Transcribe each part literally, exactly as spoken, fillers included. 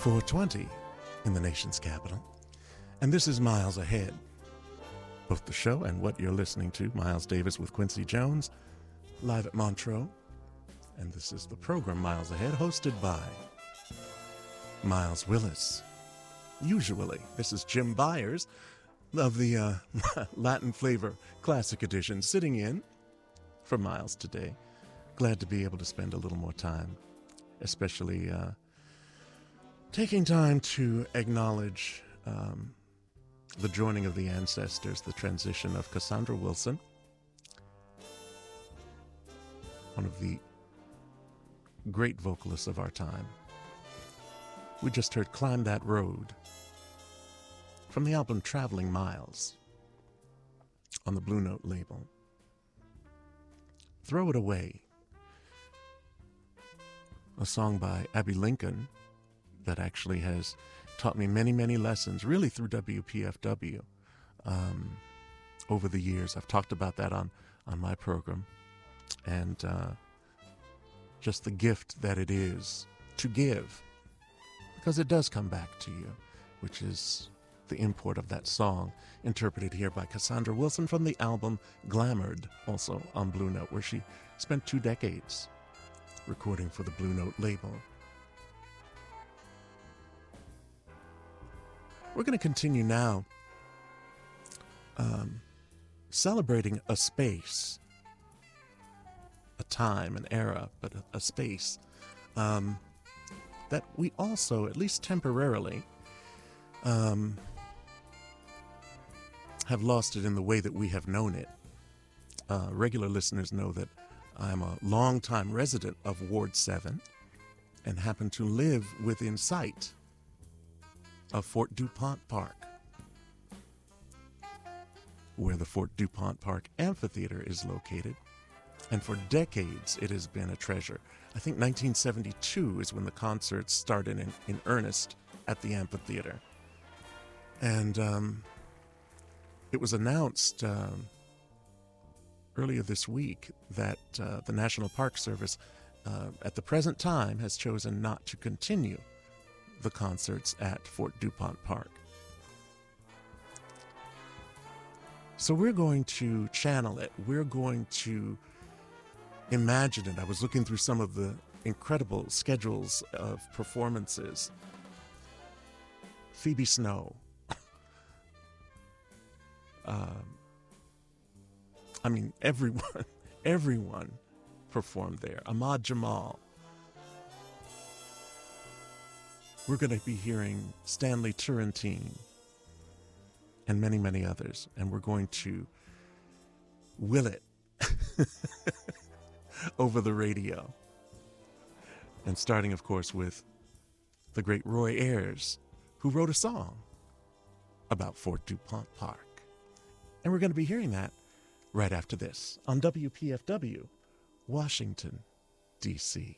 four twenty in the nation's capital. And this is Miles Ahead. Both the show and what you're listening to, Miles Davis with Quincy Jones, live at Montreux. And this is the program Miles Ahead, hosted by Miles Willis. Usually, this is Jim Byers of the uh, Latin Flavor Classic Edition, sitting in for Miles today. Glad to be able to spend a little more time, especially uh, taking time to acknowledge um, the joining of the ancestors, the transition of Cassandra Wilson, one of the great vocalists of our time. We just heard Climb That Road from the album Traveling Miles on the Blue Note label. Throw It Away, a song by Abby Lincoln that actually has taught me many, many lessons, really through W P F W um, over the years. I've talked about that on, on my program. And uh, just the gift that it is to give, because it does come back to you, which is the import of that song, interpreted here by Cassandra Wilson from the album Glamoured, also on Blue Note, where she spent two decades recording for the Blue Note label. We're going to continue now um, celebrating a space, a time, an era, but a, a space um, that we also, at least temporarily, um, have lost it in the way that we have known it. Uh, regular listeners know that I'm a longtime resident of Ward seven and happen to live within sight of Fort DuPont Park, where the Fort DuPont Park Amphitheater is located. And for decades, it has been a treasure. I think nineteen seventy-two is when the concerts started in, in earnest at the amphitheater. And um, it was announced um, earlier this week that uh, the National Park Service, uh, at the present time, has chosen not to continue the concerts at Fort DuPont Park. So we're going to channel it. We're going to imagine it. I was looking through some of the incredible schedules of performances. Phoebe Snow. um, I mean, everyone, everyone performed there. Ahmad Jamal. We're going to be hearing Stanley Turrentine and many, many others. And we're going to will it over the radio. And starting, of course, with the great Roy Ayers, who wrote a song about Fort DuPont Park. And we're going to be hearing that right after this on W P F W, Washington, D C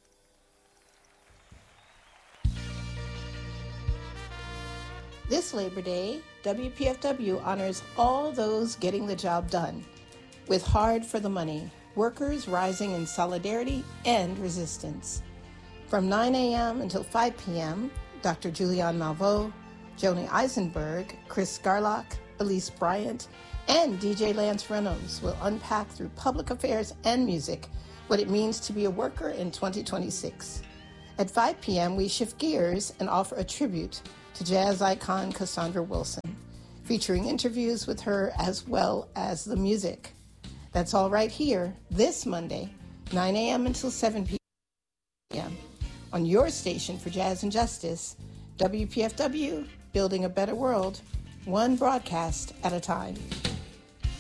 This Labor Day, W P F W honors all those getting the job done with Hard for the Money, workers rising in solidarity and resistance. From nine a.m. until five p.m., Doctor Julianne Malveaux, Joni Eisenberg, Chris Garlock, Elise Bryant, and D J Lance Reynolds will unpack through public affairs and music what it means to be a worker in twenty twenty-six. At five p.m., we shift gears and offer a tribute to jazz icon Cassandra Wilson, featuring interviews with her as well as the music. That's all right here this Monday, nine a.m. until seven p.m. on your station for Jazz and Justice, W P F W, building a better world, one broadcast at a time.